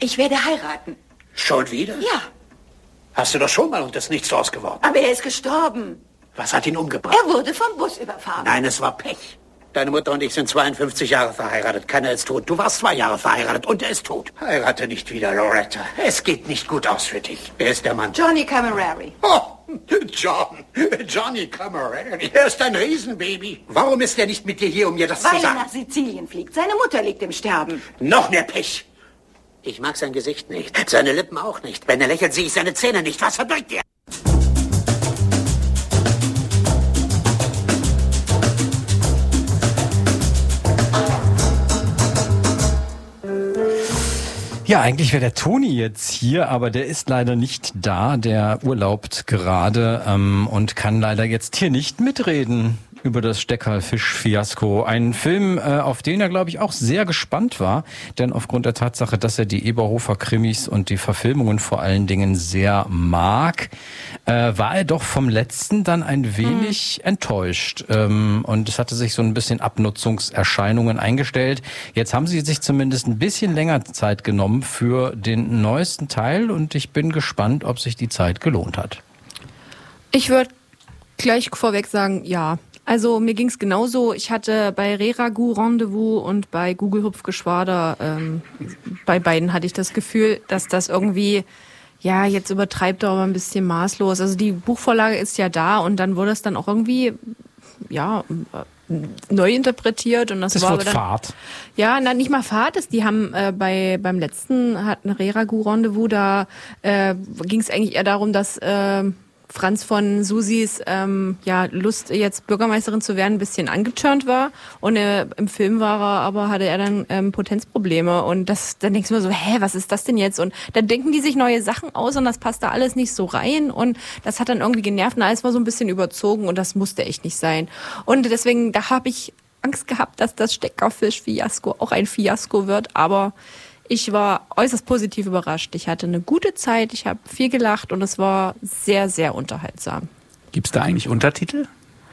Ich werde heiraten. Schon wieder? Ja. Hast du doch schon mal und das Nichts draus geworden. Aber er ist gestorben. Was hat ihn umgebracht? Er wurde vom Bus überfahren. Nein, es war Pech. Deine Mutter und ich sind 52 Jahre verheiratet. Keiner ist tot. Du warst 2 Jahre verheiratet und er ist tot. Heirate nicht wieder, Loretta. Es geht nicht gut aus für dich. Wer ist der Mann? Johnny Camerari. Oh, Johnny Camerari. Er ist ein Riesenbaby. Warum ist er nicht mit dir hier, um mir das Weil zu er sagen? nach Sizilien fliegt. Seine Mutter liegt im Sterben. Noch mehr Pech. Ich mag sein Gesicht nicht. Seine Lippen auch nicht. Wenn er lächelt, sehe ich seine Zähne nicht. Was verbirgt er? Ja, eigentlich wäre der Toni jetzt hier, aber der ist leider nicht da. Der urlaubt gerade und kann leider jetzt hier nicht mitreden über das Steckerlfisch-Fiasko. Ein Film, auf den er, glaube ich, auch sehr gespannt war. Denn aufgrund der Tatsache, dass er die Eberhofer-Krimis und die Verfilmungen vor allen Dingen sehr mag, war er doch vom letzten dann ein wenig enttäuscht. Und es hatte sich so ein bisschen Abnutzungserscheinungen eingestellt. Jetzt haben sie sich zumindest ein bisschen länger Zeit genommen für den neuesten Teil. Und ich bin gespannt, ob sich die Zeit gelohnt hat. Ich würde gleich vorweg sagen, ja. Also mir ging's genauso. Ich hatte bei Re-Ragout Rendezvous und bei Google Hupfgeschwader, bei beiden hatte ich das Gefühl, dass das irgendwie, ja, jetzt übertreibt er aber ein bisschen maßlos. Also die Buchvorlage ist ja da und dann wurde es dann auch irgendwie, ja, neu interpretiert und das war wird dann Fahrt. Ja, na, nicht mal Fahrt ist. Die haben beim letzten hatten Re-Ragout Rendezvous, da ging es eigentlich eher darum, dass Franz von Susis Lust, jetzt Bürgermeisterin zu werden, ein bisschen angeturnt war. Und im Film hatte er dann Potenzprobleme. Und dann denkst du mir so, was ist das denn jetzt? Und dann denken die sich neue Sachen aus und das passt da alles nicht so rein. Und das hat dann irgendwie genervt und alles war so ein bisschen überzogen und das musste echt nicht sein. Und deswegen, da habe ich Angst gehabt, dass das Steckerfisch-Fiasko auch ein Fiasko wird. Aber ich war äußerst positiv überrascht. Ich hatte eine gute Zeit, ich habe viel gelacht und es war sehr, sehr unterhaltsam. Gibt's da eigentlich Untertitel?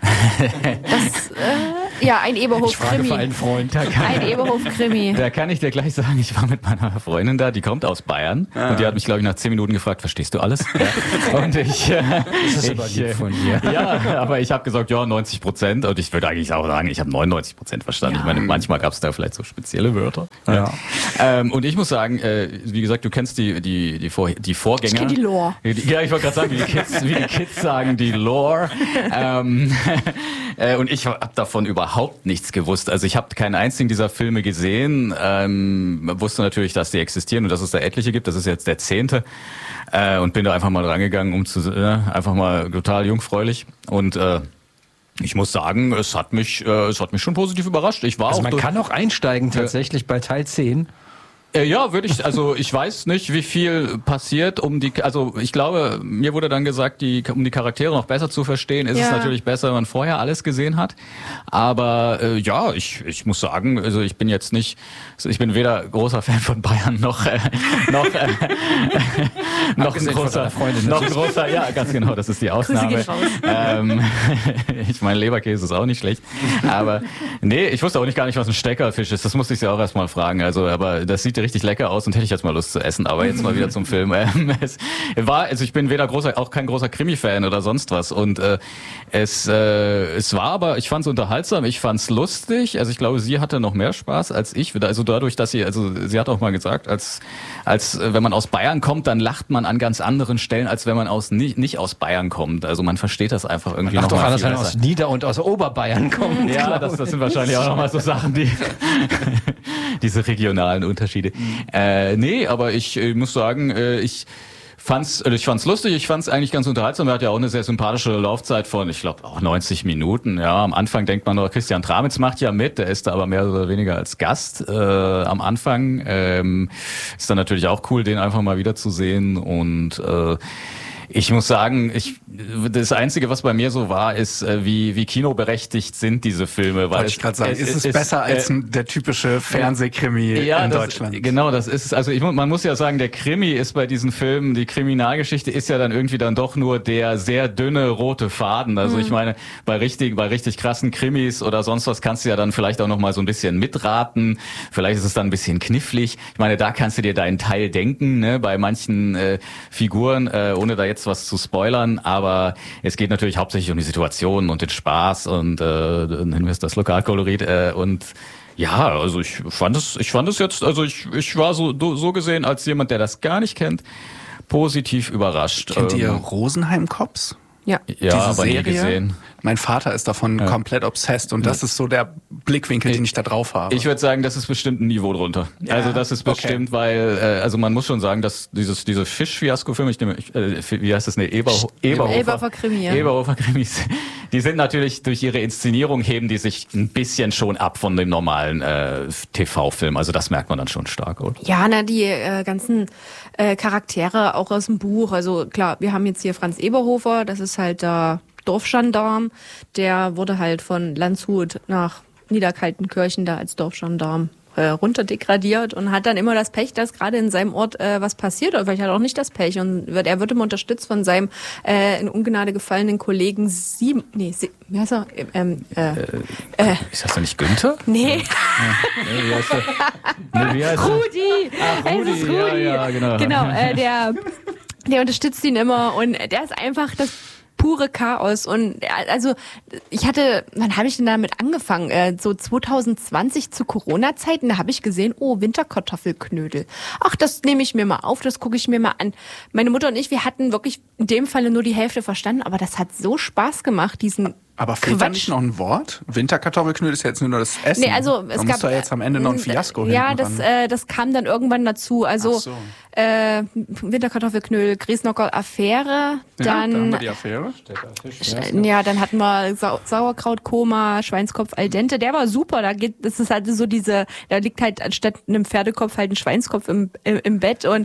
Ein Eberhof-Krimi. Ich frage für einen Freund. Ein Eberhof-Krimi. Da kann ich dir gleich sagen, ich war mit meiner Freundin da, die kommt aus Bayern und die hat mich, glaube ich, nach 10 Minuten gefragt, verstehst du alles? Ja. Und ich von dir. Ja, aber ich habe gesagt, ja, 90% und ich würde eigentlich auch sagen, ich habe 99% verstanden. Ja. Ich meine, manchmal gab es da vielleicht so spezielle Wörter. Ja. Und ich muss sagen, wie gesagt, du kennst die Vorgänger. Ich kenne die Lore. Ja, ich wollte gerade sagen, wie die Kids sagen, die Lore. Und ich habe davon überhaupt nichts gewusst. Also ich habe keinen einzigen dieser Filme gesehen. Wusste natürlich, dass die existieren und dass es da etliche gibt. Das ist jetzt der 10. Und bin da einfach mal rangegangen, einfach mal total jungfräulich. Und ich muss sagen, es hat mich schon positiv überrascht. Man kann auch einsteigen tatsächlich bei Teil 10. Ja, ich weiß nicht, wie viel passiert, ich glaube, mir wurde dann gesagt, um die Charaktere noch besser zu verstehen, ist es natürlich besser, wenn man vorher alles gesehen hat. Aber ich muss sagen, also ich bin weder großer Fan von Bayern noch ein großer, ja, ganz genau, das ist die Ausnahme. Ich meine, Leberkäse ist auch nicht schlecht. Aber nee, ich wusste auch gar nicht, was ein Steckerlfisch ist. Das musste ich sie auch erstmal fragen. Aber das sieht richtig lecker aus und hätte ich jetzt mal Lust zu essen. Aber jetzt mal wieder zum Film. Ich bin auch kein großer Krimi-Fan oder sonst was. Und es war aber, ich fand es unterhaltsam, ich fand es lustig. Also ich glaube, sie hatte noch mehr Spaß als ich. Also dadurch, dass sie hat auch mal gesagt, als wenn man aus Bayern kommt, dann lacht man an ganz anderen Stellen, als wenn man nicht aus Bayern kommt. Also man versteht das einfach irgendwie noch mal viel besser. Wenn man aus Nieder- und aus Oberbayern kommt. Ja, das sind wahrscheinlich auch nochmal so Sachen, diese regionalen Unterschiede. Nee, aber ich muss sagen, ich fand's lustig, ich fand's eigentlich ganz unterhaltsam. Er hat ja auch eine sehr sympathische Laufzeit von, ich glaube, auch 90 Minuten. Ja, am Anfang denkt man nur, Christian Tramitz macht ja mit, der ist da aber mehr oder weniger als Gast am Anfang. Ist dann natürlich auch cool, den einfach mal wiederzusehen und Ich muss sagen, das Einzige, was bei mir so war, ist, wie kinoberechtigt sind diese Filme. Wollte ich gerade sagen, ist es besser als der typische Fernsehkrimi in Deutschland? Genau, das ist, also man muss ja sagen, der Krimi ist bei diesen Filmen, die Kriminalgeschichte ist ja dann irgendwie dann doch nur der sehr dünne rote Faden. Also ich meine, bei richtig krassen Krimis oder sonst was kannst du ja dann vielleicht auch noch mal so ein bisschen mitraten. Vielleicht ist es dann ein bisschen knifflig. Ich meine, da kannst du dir deinen Teil denken, ne, bei manchen Figuren, ohne da jetzt was zu spoilern, aber es geht natürlich hauptsächlich um die Situation und den Spaß und nennen wir es das Lokalkolorit und ja, also ich fand es jetzt, also ich war so gesehen als jemand, der das gar nicht kennt, positiv überrascht. Kennt ihr Rosenheim Cops? Ja, aber nie gesehen. Mein Vater ist davon komplett obsessed und das ist so der Blickwinkel, den ich da drauf habe. Ich würde sagen, das ist bestimmt ein Niveau drunter. Ja, also das ist bestimmt, weil, also man muss schon sagen, dass diese Fisch-Fiasko-Filme, wie heißt das, Eberhofer Krimi, ja. Eberhofer Krimis, die sind natürlich durch ihre Inszenierung heben die sich ein bisschen schon ab von dem normalen TV-Film. Also das merkt man dann schon stark, oder? Ja, die ganzen Charaktere auch aus dem Buch. Also klar, wir haben jetzt hier Franz Eberhofer, das ist halt der Dorfgendarm, der wurde halt von Landshut nach Niederkaltenkirchen da als Dorfgendarm runterdegradiert und hat dann immer das Pech, dass gerade in seinem Ort was passiert, oder vielleicht hat er auch nicht das Pech und er wird immer unterstützt von seinem in Ungnade gefallenen Kollegen wie heißt er? Ist das denn nicht Günther? Nee. Wie heißt er? Wie heißt Rudi! Ach, Rudi. Es ist Rudi! Ja, genau. Genau, der unterstützt ihn immer und der ist einfach das pure Chaos. Und also wann habe ich denn damit angefangen? So 2020 zu Corona-Zeiten, da habe ich gesehen, Winterkartoffelknödel. Ach, das nehme ich mir mal auf, das gucke ich mir mal an. Meine Mutter und ich, wir hatten wirklich in dem Falle nur die Hälfte verstanden, aber das hat so Spaß gemacht, diesen Aber fehlt da nicht noch ein Wort? Winterkartoffelknödel ist ja jetzt nur das Essen. Nee, also es gab da jetzt am Ende noch ein Fiasko Ja, das kam dann irgendwann dazu. Also so. Winterkartoffelknödel, Griesnocker Affäre, dann da haben wir die Affäre. Ja, dann hatten wir Sauerkrautkoma, Schweinskopf al dente, der war super. Das ist halt so da liegt halt anstatt einem Pferdekopf halt ein Schweinskopf im Bett und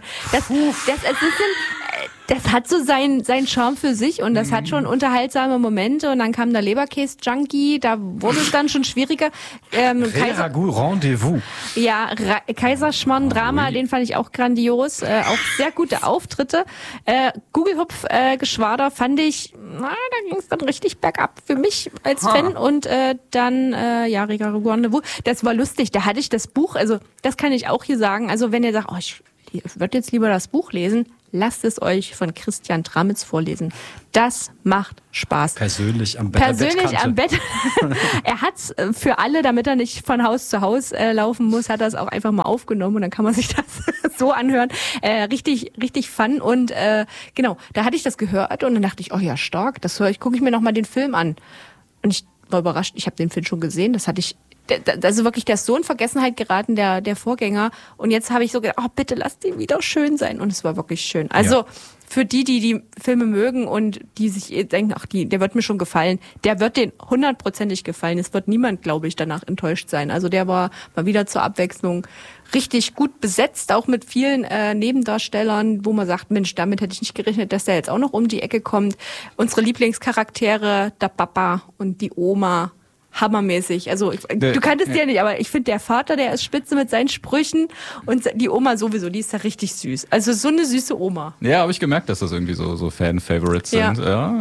das hat so seinen Charme für sich und das hat schon unterhaltsame Momente und dann kam der Leberkäse-Junkie, da wurde es dann schon schwieriger. Ragout Rendezvous. Ja, Kaiserschmarrn-Drama, den fand ich auch grandios, auch sehr gute Auftritte. Gugelhupf-Geschwader fand ich, da ging es dann richtig bergab für mich als Fan und dann, Ragout Rendezvous, das war lustig, da hatte ich das Buch, also das kann ich auch hier sagen, also wenn ihr sagt, ich würde jetzt lieber das Buch lesen, lasst es euch von Christian Tramitz vorlesen. Das macht Spaß. Persönlich am Bett. Er hat's für alle, damit er nicht von Haus zu Haus laufen muss, hat er es auch einfach mal aufgenommen und dann kann man sich das so anhören. Richtig, richtig fun und genau, da hatte ich das gehört und dann dachte ich, oh ja, stark, gucke ich mir nochmal den Film an. Und ich war überrascht, ich habe den Film schon gesehen, also wirklich, der ist so in Vergessenheit geraten, der Vorgänger. Und jetzt habe ich so gedacht, bitte lasst ihn wieder schön sein. Und es war wirklich schön. Also für die Filme mögen und die sich denken, der wird mir schon gefallen, der wird denen 100%ig gefallen. Es wird niemand, glaube ich, danach enttäuscht sein. Also der war mal wieder zur Abwechslung richtig gut besetzt, auch mit vielen Nebendarstellern, wo man sagt, Mensch, damit hätte ich nicht gerechnet, dass der jetzt auch noch um die Ecke kommt. Unsere Lieblingscharaktere, der Papa und die Oma, hammermäßig. Also du kanntest die ja nicht, aber ich finde, der Vater, der ist spitze mit seinen Sprüchen und die Oma sowieso, die ist ja richtig süß. Also so eine süße Oma. Ja, habe ich gemerkt, dass das irgendwie so Fan-Favorites sind.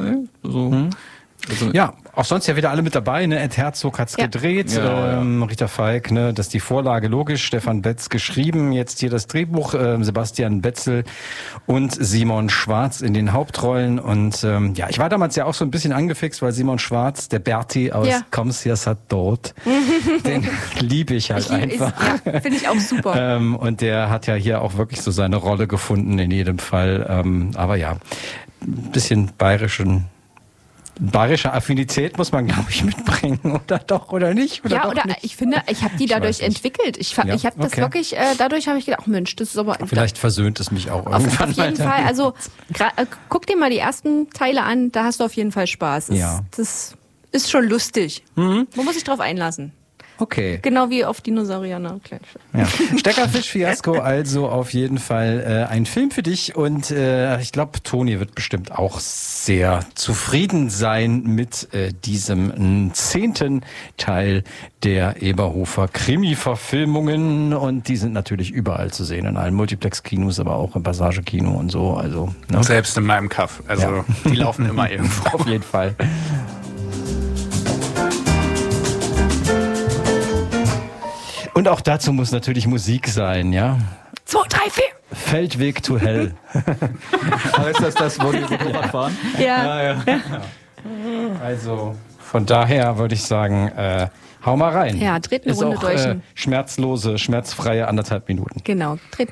Ja, auch sonst ja wieder alle mit dabei, ne? Ed Herzog hat's gedreht, Rita Falk, ne? Das ist die Vorlage, logisch, Stefan Betz geschrieben, jetzt hier das Drehbuch, Sebastian Betzel und Simon Schwarz in den Hauptrollen und ich war damals ja auch so ein bisschen angefixt, weil Simon Schwarz, der Berti aus Komm's hier, hat dort, den liebe ich halt einfach. Finde ich auch super. Und der hat ja hier auch wirklich so seine Rolle gefunden in jedem Fall, aber ja, ein bisschen bayerische Affinität muss man, glaube ich, mitbringen, oder doch, oder nicht? Oder nicht? Ich finde, ich habe die dadurch entwickelt. Ich habe das wirklich, dadurch habe ich gedacht, Mensch, das ist aber... Vielleicht versöhnt es mich auch irgendwann. Auf jeden Fall, also guck dir mal die ersten Teile an, da hast du auf jeden Fall Spaß. Das ist schon lustig. Man muss sich drauf einlassen. Okay. Genau wie auf Dinosaurier, ne? Ja. Steckerfisch-Fiasko, also auf jeden Fall ein Film für dich und ich glaube, Toni wird bestimmt auch sehr zufrieden sein mit diesem 10. Teil der Eberhofer Krimi-Verfilmungen und die sind natürlich überall zu sehen, in allen Multiplex-Kinos, aber auch im Passage-Kino und so. Also, ne? Selbst in meinem Kaff, also die laufen immer irgendwo. Auf jeden Fall. Und auch dazu muss natürlich Musik sein, ja? 2, 3, 4. Feldweg to Hell. Aber ist das, wo die Motorrad fahren? Ja. Also von daher würde ich sagen, hau mal rein. Ja, dreht eine Ist Runde auch, durch. schmerzfreie 1,5 Minuten. Genau, dreht